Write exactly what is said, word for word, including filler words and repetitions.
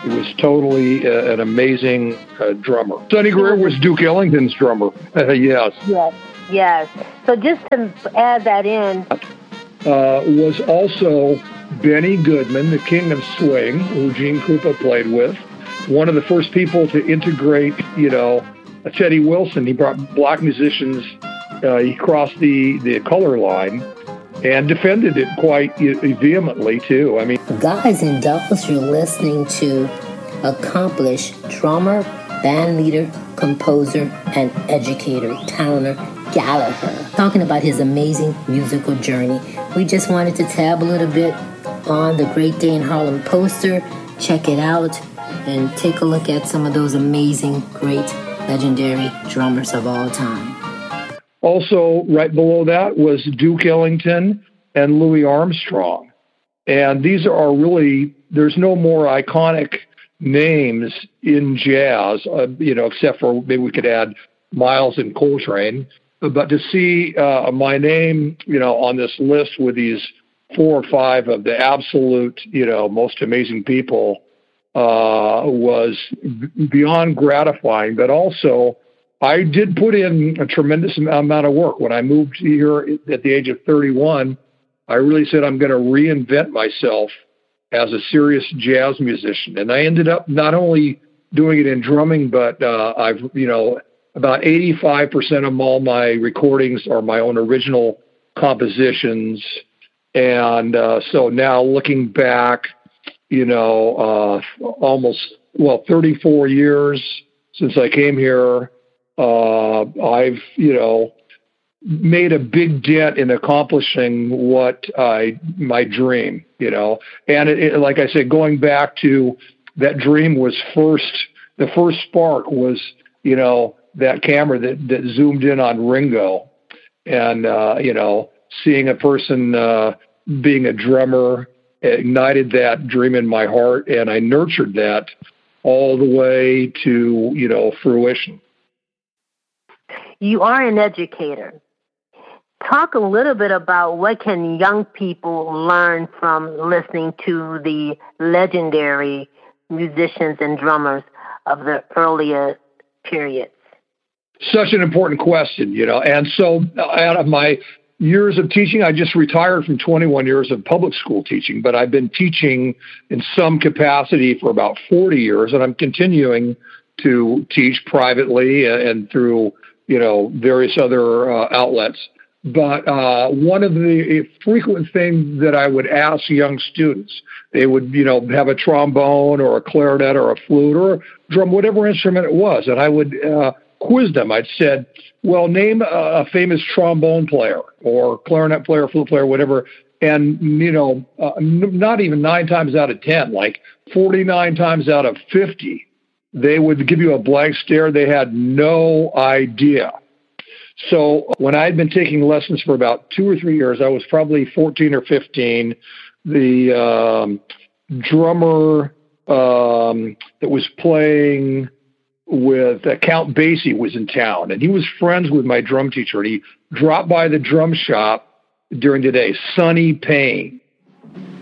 He was totally uh, an amazing uh, drummer. Sonny Greer was Duke Ellington's drummer. Uh, yes. Yes. Yes. So just to add that in. Uh, was also Benny Goodman, the king of swing, who Gene Krupa played with. One of the first people to integrate, you know, Teddy Wilson. He brought black musicians. Uh, he crossed the, the color line and defended it quite vehemently, too. I mean, Guys and dolls, you're listening to accomplished drummer, band leader, composer, and educator, Towner Gallagher, talking about his amazing musical journey. We just wanted to tab a little bit on the Great Day in Harlem poster. Check it out and take a look at some of those amazing, great, legendary drummers of all time. Also, right below that was Duke Ellington and Louis Armstrong. And these are really, there's no more iconic names in jazz, uh, you know, except for maybe we could add Miles and Coltrane. But to see uh, my name, you know, on this list with these four or five of the absolute, you know, most amazing people uh, was b- beyond gratifying. But also, I did put in a tremendous amount of work. When I moved here at the age of thirty-one, I really said I'm going to reinvent myself as a serious jazz musician. And I ended up not only doing it in drumming, but uh, I've, you know, about eighty-five percent of all my recordings are my own original compositions. And uh, so now looking back, you know, uh, almost, well, thirty-four years since I came here, uh, I've, you know, made a big dent in accomplishing what I, my dream, you know. And it, it, like I said, going back to that dream was first, the first spark was, you know, that camera that, that zoomed in on Ringo and, uh, you know, seeing a person uh, being a drummer ignited that dream in my heart, and I nurtured that all the way to, you know, fruition. You are an educator. Talk a little bit about what can young people learn from listening to the legendary musicians and drummers of the earlier periods. Such an important question, you know. And so out of my years of teaching, I just retired from twenty-one years of public school teaching, but I've been teaching in some capacity for about forty years, and I'm continuing to teach privately and through, you know, various other uh, outlets. But uh, one of the frequent things that I would ask young students, they would, you know, have a trombone or a clarinet or a flute or drum, whatever instrument it was. And I would uh, quiz them. I'd said, well, name a, a famous trombone player or clarinet player, flute player, whatever. And, you know, uh, n- not even nine times out of ten, like forty-nine times out of fifty, they would give you a blank stare. They had no idea. So when I had been taking lessons for about two or three years, I was probably fourteen or fifteen. The um, drummer um, that was playing with uh, Count Basie was in town, and he was friends with my drum teacher, and he dropped by the drum shop during the day, Sonny Payne.